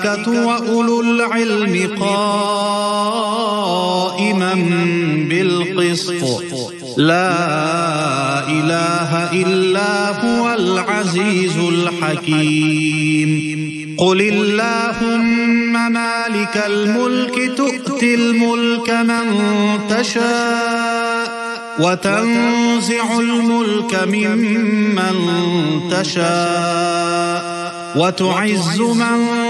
والملائكة وأولو العلم قائما بالقسط لا إله إلا هو العزيز الحكيم قل اللهم مالك الملك تؤتي الملك من تشاء وتنزع الملك ممن تشاء وتعز من